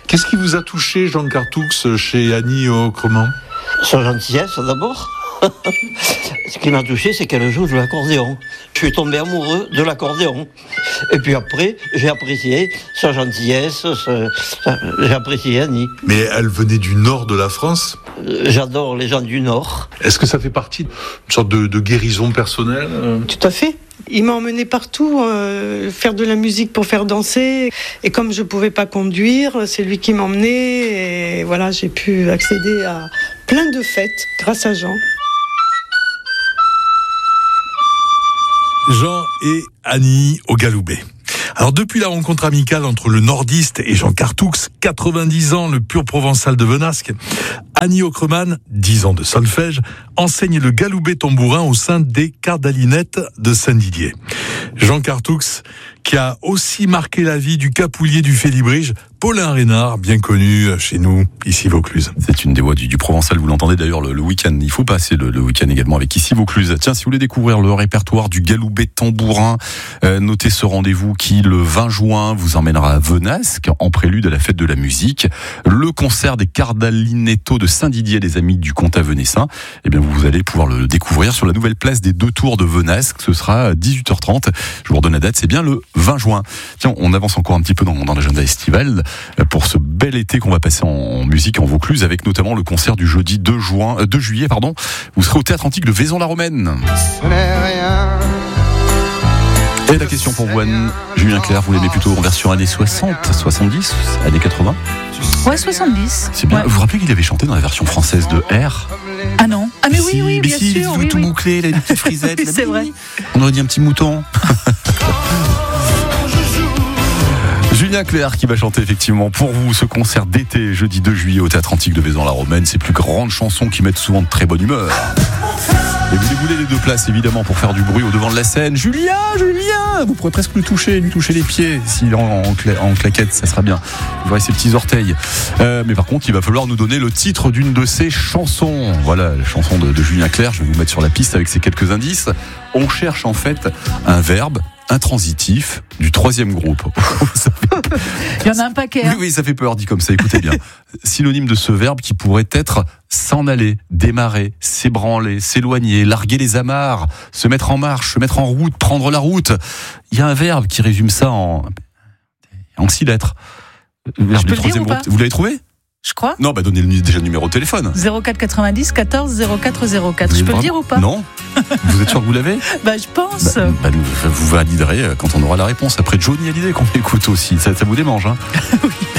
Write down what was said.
Qu'est-ce qui vous a touché, Jean Cartoux, chez Annie Aucrement ? Sa gentillesse, d'abord. Ce qui m'a touché, c'est qu'elle joue de l'accordéon. Je suis tombé amoureux de l'accordéon. Et puis après, j'ai apprécié sa gentillesse, j'ai apprécié Annie. Mais elle venait du nord de la France ? J'adore les gens du nord. Est-ce que ça fait partie d'une sorte de guérison personnelle ? Tout à fait. Il m'a emmené partout, faire de la musique pour faire danser. Et comme je ne pouvais pas conduire, c'est lui qui m'emmenait. Et voilà, j'ai pu accéder à plein de fêtes grâce à Jean. Jean et Annie au Galoubet. Alors depuis la rencontre amicale entre le nordiste et Jean Cartoux, 90 ans, le pur provençal de Venasque, Annie Aucrement, 10 ans de solfège, enseigne le galoubet tambourin au sein des Cardalinettes de Saint-Didier. Jean Cartoux, qui a aussi marqué la vie du capoulier du Félibrige, Paulin Reynard, bien connu chez nous, ici Vaucluse. C'est une des voix du provençal, vous l'entendez d'ailleurs le week-end. Il faut passer le week-end également avec ici Vaucluse. Tiens, si vous voulez découvrir le répertoire du galoubet tambourin, notez ce rendez-vous qui, le 20 juin, vous emmènera à Venasque, en prélude à la fête de la musique. Le concert des Cardalinetto de Saint-Didier, des amis du comte Avenessin. Eh bien, vous allez pouvoir le découvrir sur la nouvelle place des Deux Tours de Venasque. Ce sera à 18h30. Je vous redonne la date, c'est bien le 20 juin. Tiens, on avance encore un petit peu dans l'agenda estival pour ce bel été qu'on va passer en musique en Vaucluse, avec notamment le concert du jeudi 2 juillet. Vous serez au Théâtre Antique de Vaison-la-Romaine. Et la question pour vous, Anne, Julien Clerc, vous l'aimez plutôt en version années 60, 70, années 80 ? Ouais, 70. C'est bien. Ouais. Vous vous rappelez qu'il avait chanté dans la version française de R ? Ah non. Ah mais oui, bien sûr. Tout bouclé, il a des petites frisettes. Oui, c'est vrai. On aurait dit un petit mouton. Julien Clerc qui va chanter effectivement pour vous ce concert d'été jeudi 2 juillet au Théâtre Antique de Vaison-la-Romaine. Ces plus grandes chansons qui mettent souvent de très bonne humeur. Et vous voulez les deux places évidemment pour faire du bruit au devant de la scène. Julien, vous pourrez presque lui toucher les pieds s'il est en claquette, ça sera bien. Vous verrez ses petits orteils. Mais par contre, il va falloir nous donner le titre d'une de ses chansons. Voilà, la chanson de Julien Clerc. Je vais vous mettre sur la piste avec ces quelques indices. On cherche en fait un verbe intransitif du troisième groupe. Il y en a un paquet. Hein. Oui, ça fait peur dit comme ça, écoutez bien. Synonyme de ce verbe qui pourrait être s'en aller, démarrer, s'ébranler, s'éloigner, larguer les amarres, se mettre en marche, se mettre en route, prendre la route. Il y a un verbe qui résume ça en 6 lettres. Je peux le dire ou pas ? Vous l'avez trouvé ? Je crois. Non, donnez déjà le numéro de téléphone. 04 90 14 04 04. Je peux le dire ou pas ? Non. Vous êtes sûr que vous l'avez ? Je pense. Vous validerez quand on aura la réponse. Après Johnny Hallyday qu'on écoute aussi. Ça vous démange, hein ? Oui.